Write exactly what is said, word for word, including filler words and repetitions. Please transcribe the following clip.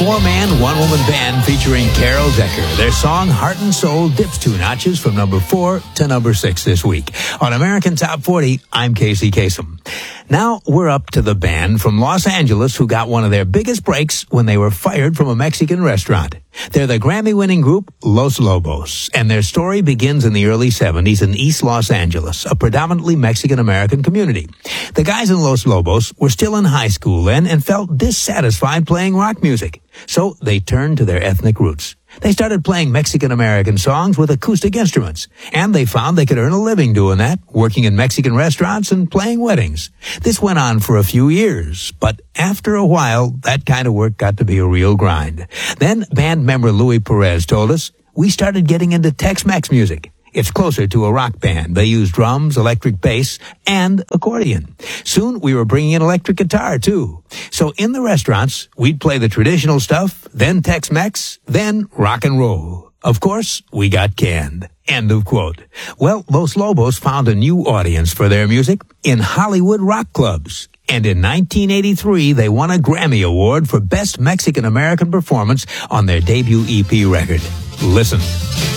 four-man, one-woman band featuring Carol Decker. Their song, Heart and Soul, dips two notches from number four to number six this week. On American Top forty, I'm Casey Kasem. Now we're up to the band from Los Angeles who got one of their biggest breaks when they were fired from a Mexican restaurant. They're the Grammy-winning group Los Lobos, and their story begins in the early seventies in East Los Angeles, a predominantly Mexican-American community. The guys in Los Lobos were still in high school then and felt dissatisfied playing rock music, so they turned to their ethnic roots. They started playing Mexican-American songs with acoustic instruments, and they found they could earn a living doing that, working in Mexican restaurants and playing weddings. This went on for a few years, but after a while, that kind of work got to be a real grind. Then band member Louis Perez told us, we started getting into Tex-Mex music. It's closer to a rock band. They use drums, electric bass, and accordion. Soon we were bringing in electric guitar, too. So in the restaurants, we'd play the traditional stuff, then Tex-Mex, then rock and roll. Of course, we got canned. End of quote. Well, Los Lobos found a new audience for their music in Hollywood rock clubs. And in nineteen eighty-three, they won a Grammy Award for Best Mexican-American Performance on their debut E P record. Listen.